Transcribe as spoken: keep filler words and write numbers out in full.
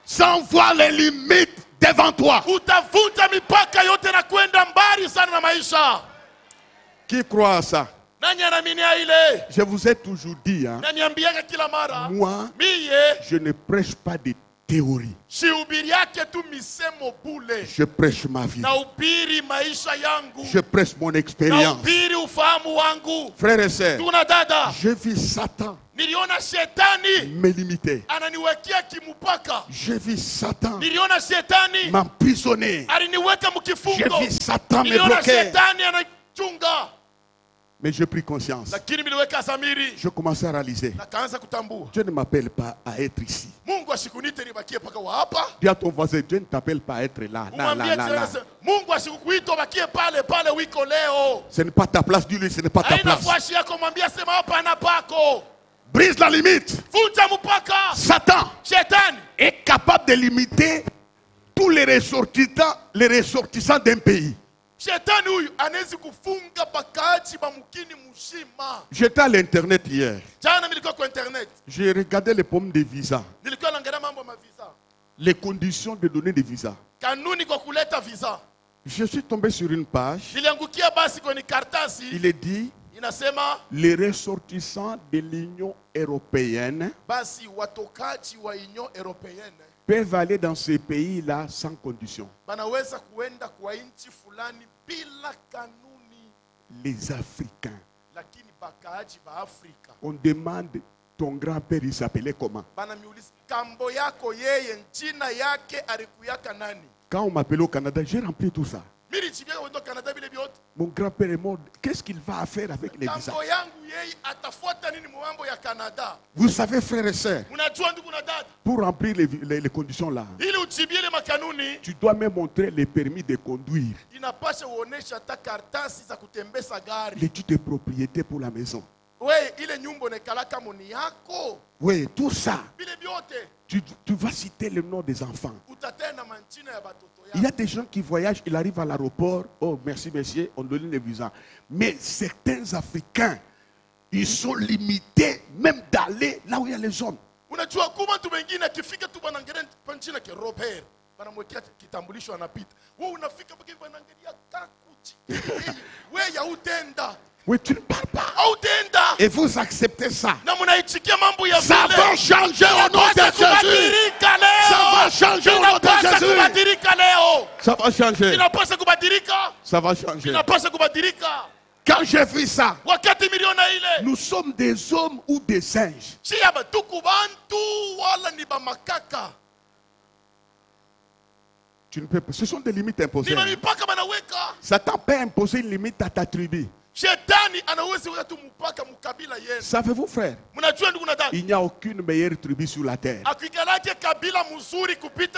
sans voir les limites devant toi. Utavuta mipaka yote na kwenda mbali sana na maisha. Qui croit à ça? Nani anaaminia ile? Je vous ai toujours dit, hein, Naniambiaga kila mara. moi, Miye je ne prêche pas de théorie. sihubiri yake tu misemo bule. Je prêche ma vie. Na ubiri maisha yangu. Je prêche mon Na expérience. ubiri ufahamu wangu. Frères et sœurs, Tuna dada. je vis Satan Niliona shetani me limiter. ananiwekea kimupaka. Je vis Satan Niliona shetani m'emprisonner. aliniweka Je mkifungo. vis Satan me Niliona bloquer. shetani anachunga. Mais j'ai pris conscience. Lakini niliweka samiri. Je commençais à réaliser. Na kaanza kutambua. Dieu ne m'appelle pas à être ici. Mungu asikunite nibakie paka wa hapa. Dis à ton voisin, Dieu ne t'appelle pas à être là. Là, Umwambie là, là, là. tena Mungu asikukuita bakie pale pale wiko leo. Ce n'est pas ta place, dis-lui, ce n'est pas ta Haina place. fwashi yako mwambie sema hapa na pako. Brise la limite. Futa mpaka. Satan Shetani est capable de limiter tous les ressortissants, les ressortissants d'un pays. Shetani huyu anaweza kufunga bakaaji ba mkini mzima. J'étais à l'internet hier. Jana nilikuwa kwa internet. J'ai regardé les pommes de visa. Nilikuwa naangalia mambo ma visa. Les conditions de donner des visas. Kanuni kwa kuleta visa. Je suis tombé sur une page. Niliangukia basi kwenye kartasi. Il est dit, Inasema les ressortissants de l'Union européenne basi watokaji wa Union Européenne peuvent aller dans ces pays-là sans condition. banaweza kuenda kwa nchi fulani bila kanuni. Les Africains. Lakini bakaaji ba Afrika On demande, ton grand-père, il s'appelait comment? banamiuliza kambo yako yeye jina yake alikuyaka nani? Quand on m'appelait au Canada, j'ai rempli tout ça. Mimi nilichibia wendo Canada bile biote. Mon grand-père est mort. Qu'est-ce qu'il va faire avec les visas? Kambo yangu yeye atafuata nini mambo ya Canada? Vous savez, frères et sœurs, Unajua ndugu na dada, pour remplir les, les- les conditions là, ili uchibie ile makanuni tu dois me montrer les permis de conduire, inapasha uonesha hata kartasi za kutembeza gari. l'étude de propriété pour la maison. We ile nyumba unekalaka muni yako Oui, tout ça. bile biote Tu, tu vas citer le nom des enfants. utatena manchina ya batoto Il y a yako. des gens qui voyagent, ils arrivent à l'aéroport. Oh, merci, monsieur, on donne les visas. Mais certains Africains, ils sont limités même d'aller là où il y a les hommes. Unajua kuma mtu mwingine akifika tu banaangalia panchina ke Robert banamwekea kitambulisho anapita. Wewe unafika mpaka banaangalia kakuchi. Wewe ya utenda. Oui, tu ne parles pas. Au utenda. Et vous acceptez ça. Na mnaichikia mambo ya Ça vile. va changer au nom de Inapaswa Jésus. kubadilika leo. Ça va changer au nom de Inapaswa Jésus. kubadilika leo. Ça va changer. Inapaswa kubadilika. Ça va changer. Inapaswa kubadilika. Quand j'ai vu ça, Wakati miliona ile. nous sommes des hommes ou des singes. Chia batuku bantu wala ni bamakaka. Tu ne peux pas. Ce sont des limites imposées. Ni mipaka banaweka. Satan peut imposer une limite à ta tribu. Shetani anaweza weka tu mpaka mukabila yenu. Savez-vous, frère, Mnajua ndugu na dada, il n'y a aucune meilleure tribu sur la terre. akigalaje kabila mzuri kupita